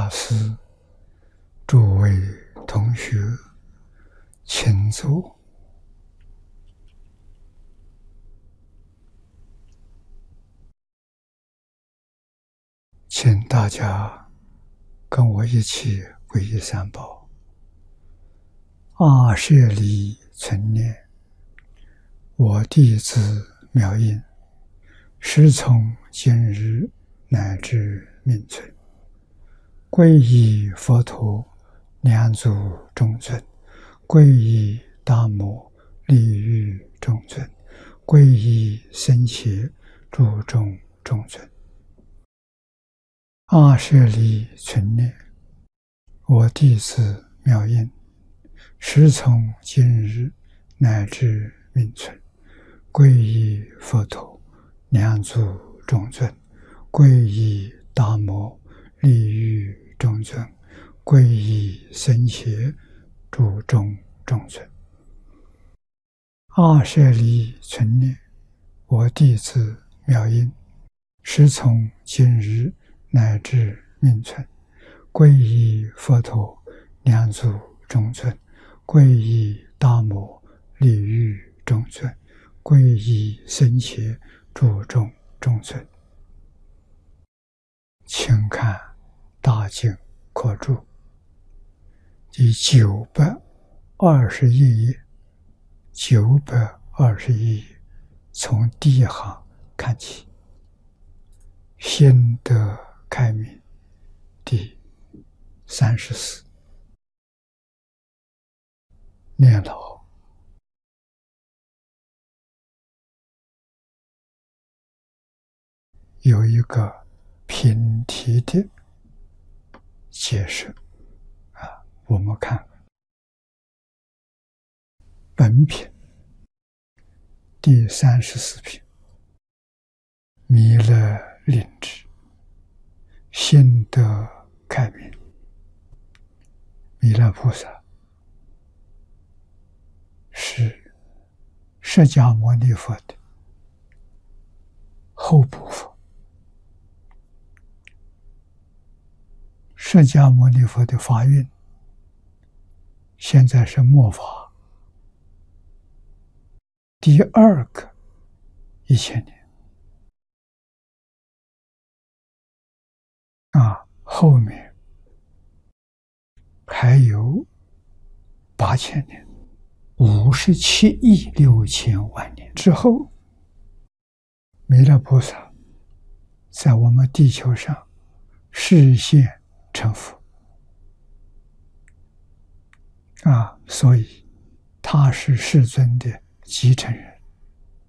师、诸位同学，请坐。请大家跟我一起皈依三宝。阿舍利存念，我弟子妙音，师从今日乃至命存，皈依佛陀，两足中尊；皈依大摩，利欲中尊；皈依僧伽，注中中尊。阿舍利存念，我弟子妙音，师从今日乃至命存，皈依佛陀，两足中尊；皈依大摩，利欲中尊；皈依僧伽，注中中尊。阿舍利存念，我弟子妙音，师从今日乃至命存，皈依佛陀，两足中尊；皈依大摩，利欲中尊；皈依僧伽，注中中尊。请看大经课注第921页，921页，从第一行看起。心得开明第34，念老有一个品题的解释我们看本品第34品，弥勒令之，心得开明。弥勒菩萨是释迦牟尼佛的后部佛，释迦牟尼佛的法运现在是末法第2个1000年后面还有8000年，57亿6千万年之后，弥勒菩萨在我们地球上示现成佛所以他是世尊的继承人。